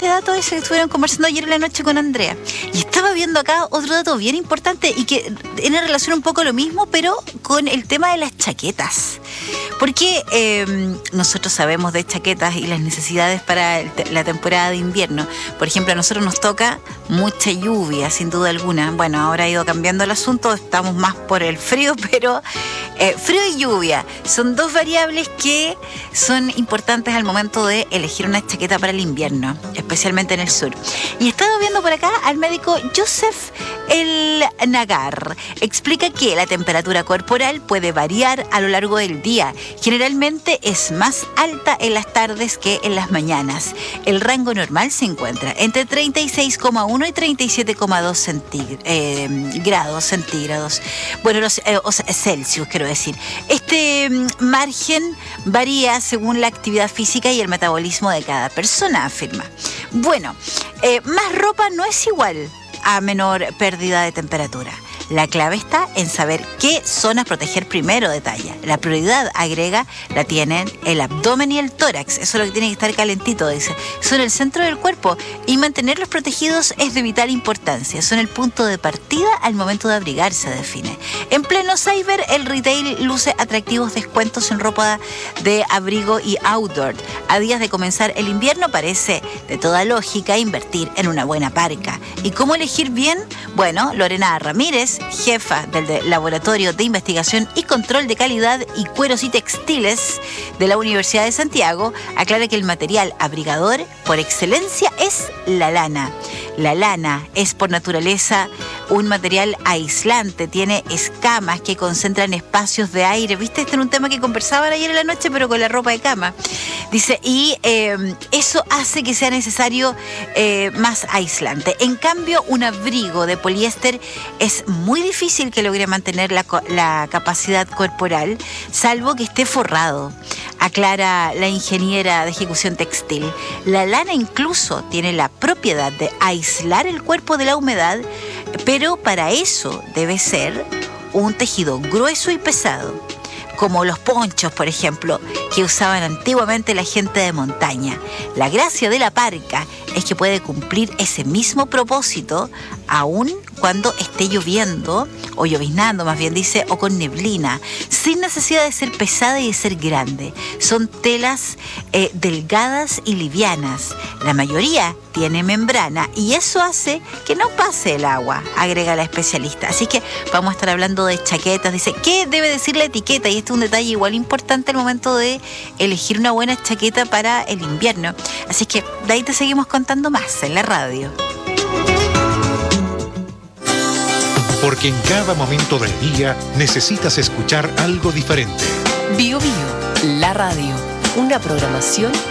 importante dato ese que estuvieron conversando ayer en la noche con Andrea. Y estaba viendo acá otro dato bien importante y que tiene relación un poco a lo mismo, pero con el tema de las chaquetas. Porque nosotros sabemos de chaquetas y las necesidades para la temporada de invierno. Por ejemplo, a nosotros nos toca mucha lluvia, sin duda alguna. Bueno, ahora ha ido cambiando el asunto, estamos más por el frío, pero frío y lluvia son dos variables que son importantes al momento de elegir una chaqueta para el invierno, especialmente en el sur. Y he estado viendo por acá al médico Joseph El Nagar. Explica que la temperatura corporal puede variar a lo largo del día. Generalmente es más alta en las tardes que en las mañanas. El rango normal se encuentra entre 36,1 y 37,2 grados centígrados. Bueno, Celsius, quiero decir. Este margen varía según la actividad física y el metabolismo de cada persona, afirma. Bueno, más ropa no es igual a menor pérdida de temperatura. La clave está en saber qué zonas proteger primero, detalla. La prioridad, agrega, la tienen el abdomen y el tórax. Eso es lo que tiene que estar calentito, dice. Son el centro del cuerpo y mantenerlos protegidos es de vital importancia. Son el punto de partida al momento de abrigarse, define. En pleno cyber, el retail luce atractivos descuentos en ropa de abrigo y outdoor. A días de comenzar el invierno parece de toda lógica invertir en una buena parca. ¿Y cómo elegir bien? Bueno, Lorena Ramírez, jefa del Laboratorio de Investigación y Control de Calidad y Cueros y Textiles de la Universidad de Santiago, aclara que el material abrigador por excelencia es la lana. La lana es por naturaleza un material aislante, tiene escamas que concentran espacios de aire. ¿Viste? Este era un tema que conversaban ayer en la noche, pero con la ropa de cama. Dice, y eso hace que sea necesario más aislante. En cambio, un abrigo de poliéster es muy difícil que logre mantener la capacidad corporal, salvo que esté forrado, aclara la ingeniera de ejecución textil. La lana incluso tiene la propiedad de aislar el cuerpo de la humedad, pero para eso debe ser un tejido grueso y pesado, como los ponchos, por ejemplo, que usaban antiguamente la gente de montaña. La gracia de la parca es que puede cumplir ese mismo propósito aún cuando esté lloviendo, o lloviznando más bien dice, o con neblina, sin necesidad de ser pesada y de ser grande. Son telas delgadas y livianas. La mayoría tiene membrana y eso hace que no pase el agua, agrega la especialista. Así que vamos a estar hablando de chaquetas. Dice, ¿qué debe decir la etiqueta? Y este es un detalle igual importante al momento de elegir una buena chaqueta para el invierno. Así que de ahí te seguimos contando más en la radio. Porque en cada momento del día necesitas escuchar algo diferente. Bio Bio, la radio, una programación